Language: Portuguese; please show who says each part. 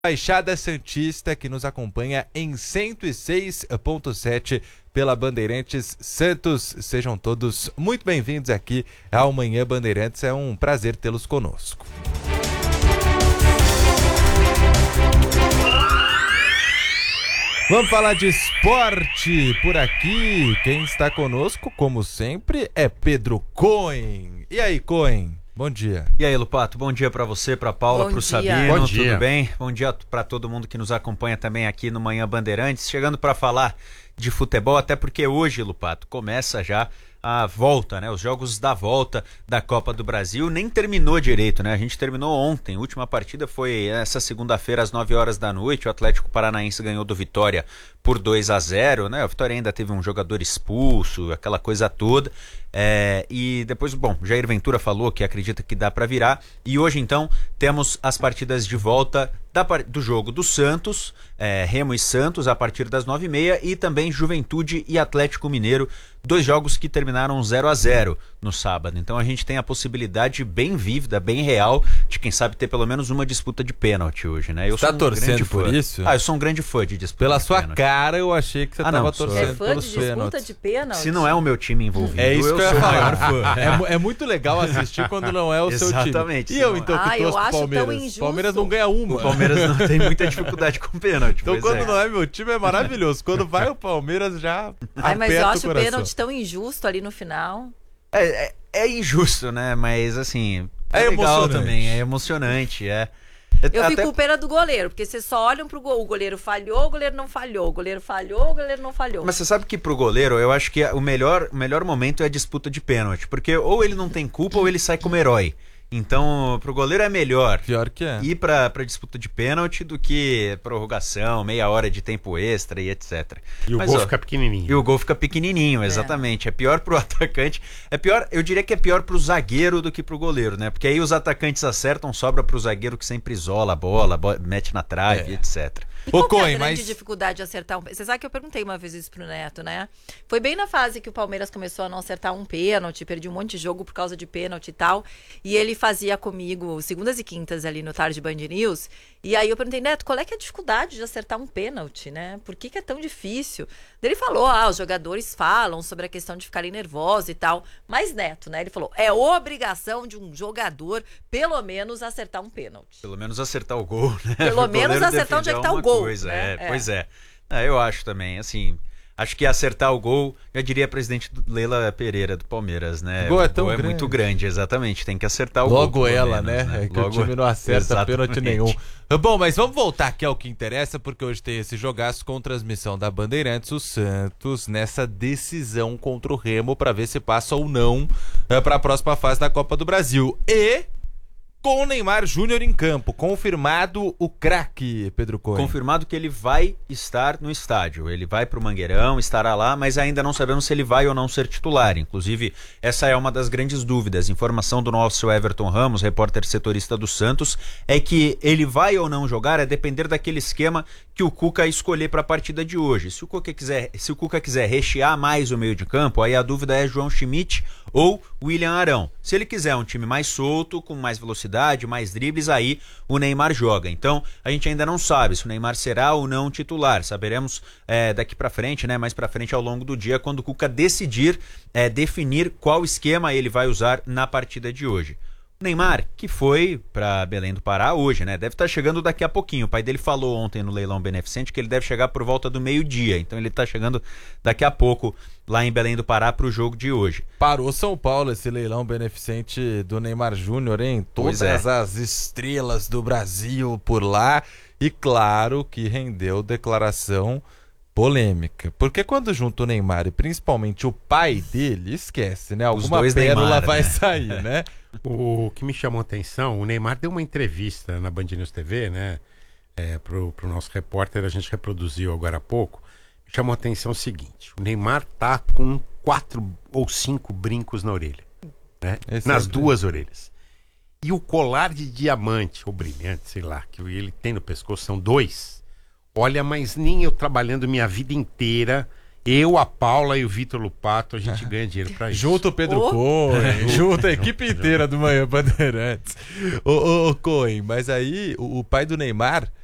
Speaker 1: Baixada Santista, que nos acompanha em 106.7 pela Bandeirantes Santos. Sejam todos muito bem-vindos aqui ao Manhã Bandeirantes. É um prazer tê-los conosco. Vamos falar de esporte por aqui. Quem está conosco, como sempre, é Pedro Cohen. E aí, Cohen? Bom dia.
Speaker 2: E aí, Lupato, bom dia pra você, pra Paula, pro Sabino,
Speaker 3: bom dia.
Speaker 2: Tudo bem? Bom dia pra todo mundo que nos acompanha também aqui no Manhã Bandeirantes, chegando pra falar de futebol, até porque hoje, Lupato, começa já a volta, né? Os jogos da volta da Copa do Brasil. Nem terminou direito, né? A gente terminou ontem. A última partida foi essa segunda-feira às 9 horas da noite. O Atlético Paranaense ganhou do Vitória por 2-0, né? O Vitória ainda teve um jogador expulso, aquela coisa toda. E depois, bom, Jair Ventura falou que acredita que dá para virar. E hoje, então, temos as partidas de volta do jogo do Santos, Remo e Santos, a partir das 9h30, e também Juventude e Atlético Mineiro, 2 jogos que terminaram 0-0 no sábado. Então a gente tem a possibilidade bem vívida, bem real, de quem sabe ter pelo menos uma disputa de pênalti hoje, né? Eu
Speaker 1: tá torcendo por isso?
Speaker 2: Eu sou um grande fã de disputa
Speaker 1: Pela
Speaker 2: de
Speaker 1: sua
Speaker 2: pênalti.
Speaker 1: Cara, eu achei que você tava torcendo
Speaker 4: fã
Speaker 1: pelos
Speaker 4: de disputa
Speaker 1: pênaltis.
Speaker 4: de pênalti?
Speaker 2: Se não é o meu time envolvido,
Speaker 1: é isso que eu ia falar.
Speaker 2: Fã.
Speaker 1: É muito legal assistir quando não é o seu time.
Speaker 2: Exatamente.
Speaker 1: E eu, então, que
Speaker 4: eu
Speaker 1: torço
Speaker 4: acho
Speaker 1: pro Palmeiras.
Speaker 4: tão injusto.
Speaker 1: Palmeiras não ganha uma.
Speaker 2: O Palmeiras não tem muita dificuldade com pênalti.
Speaker 1: Então quando não é meu time é maravilhoso. Quando vai o Palmeiras já
Speaker 4: mas eu acho
Speaker 1: o
Speaker 4: o pênalti tão injusto ali no final.
Speaker 2: É injusto, né? Mas assim,
Speaker 1: é
Speaker 2: legal
Speaker 1: emocionante.
Speaker 2: também, é emocionante,
Speaker 4: Eu fico com pena do goleiro, porque vocês só olham pro gol. O goleiro falhou, o goleiro não falhou. O goleiro falhou, o goleiro não falhou.
Speaker 2: Mas você sabe que pro goleiro, eu acho que o melhor momento é a disputa de pênalti. Porque ou ele não tem culpa ou ele sai como herói. Então, pro goleiro é melhor
Speaker 1: Pior que é.
Speaker 2: ir pra disputa de pênalti do que prorrogação, meia hora de tempo extra e etc.
Speaker 3: E o gol fica pequenininho.
Speaker 2: E o gol fica pequenininho, exatamente. É pior pro atacante. Eu diria que é pior pro zagueiro do que pro goleiro, né? Porque aí os atacantes acertam, sobra pro zagueiro que sempre isola a bola, mete na trave, etc.
Speaker 4: E qual que é a grande dificuldade de acertar um pênalti? Você sabe que eu perguntei uma vez isso pro Neto, né? Foi bem na fase que o Palmeiras começou a não acertar um pênalti, perdi um monte de jogo por causa de pênalti e tal. E ele fazia comigo segundas e quintas ali no Tarde Band News. E aí eu perguntei, Neto, qual é que é a dificuldade de acertar um pênalti, né? Por que é tão difícil? Ele falou, os jogadores falam sobre a questão de ficarem nervosos e tal. Mas, Neto, né? Ele falou, é obrigação de um jogador, pelo menos, acertar um pênalti.
Speaker 2: Pelo menos acertar o gol, né?
Speaker 4: Pelo menos acertar onde é que tá o gol.
Speaker 2: Né? Pois é. Eu acho também, assim... Acho que acertar o gol, já diria a presidente Leila Pereira do Palmeiras, né?
Speaker 1: O gol é tão grande.
Speaker 2: Muito grande, exatamente. Tem que acertar o
Speaker 1: Logo
Speaker 2: gol.
Speaker 1: Logo ela,
Speaker 2: menos,
Speaker 1: né? É que
Speaker 2: Logo
Speaker 1: o time não acerta
Speaker 2: exatamente.
Speaker 1: pênalti nenhum. Bom, mas vamos voltar aqui ao que interessa, porque hoje tem esse jogaço com transmissão da Bandeirantes, o Santos, nessa decisão contra o Remo, para ver se passa ou não para a próxima fase da Copa do Brasil. E... com o Neymar Júnior em campo, confirmado o craque, Pedro Cohen.
Speaker 2: Confirmado que ele vai estar no estádio, ele vai pro Mangueirão, estará lá, mas ainda não sabemos se ele vai ou não ser titular. Inclusive, essa é uma das grandes dúvidas. Informação do nosso Everton Ramos, repórter setorista do Santos, é que ele vai ou não jogar é depender daquele esquema que o Cuca escolher para a partida de hoje. Se o Cuca quiser rechear mais o meio de campo, aí a dúvida é João Schmidt ou William Arão. Se ele quiser um time mais solto, com mais velocidade, mais dribles, aí o Neymar joga. Então, a gente ainda não sabe se o Neymar será ou não titular. Saberemos daqui pra frente, né? Mais pra frente ao longo do dia, quando o Cuca decidir definir qual esquema ele vai usar na partida de hoje. Neymar, que foi para Belém do Pará hoje, né? Deve estar chegando daqui a pouquinho. O pai dele falou ontem no leilão beneficente que ele deve chegar por volta do meio-dia. Então ele está chegando daqui a pouco lá em Belém do Pará para o jogo de hoje.
Speaker 1: Parou São Paulo esse leilão beneficente do Neymar Júnior, hein? Todas as estrelas do Brasil por lá. E claro que rendeu declaração polêmica. Porque quando junta o Neymar e principalmente o pai dele, esquece, né? Alguma pérola
Speaker 2: Neymar,
Speaker 1: vai
Speaker 2: né?
Speaker 1: sair, né?
Speaker 3: O que me chamou a atenção, o Neymar deu uma entrevista na Band News TV, né? Pro nosso repórter, a gente reproduziu agora há pouco. Me chamou a atenção o seguinte: o Neymar tá com 4 ou 5 brincos na orelha, né? Nas duas orelhas. E o colar de diamante, ou brilhante, sei lá, que ele tem no pescoço, são 2. Olha, mas nem eu trabalhando minha vida inteira, eu, a Paula e o Vitor Lupato, a gente ganha dinheiro pra isso.
Speaker 1: Junto o Pedro Cohen, junto a equipe inteira do Manhã Bandeirantes. Ô Cohen, mas aí o pai do Neymar